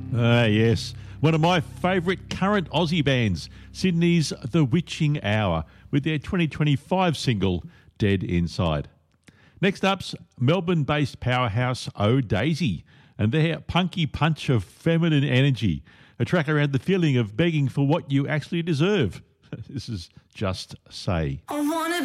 Yes. One of my favourite current Aussie bands, Sydney's The Witching Hour, with their 2025 single, Dead Inside. Next up's Melbourne-based powerhouse Oh Daisy and their punky punch of feminine energy, a track around the feeling of begging for what you actually deserve. This is Just Say. I wanna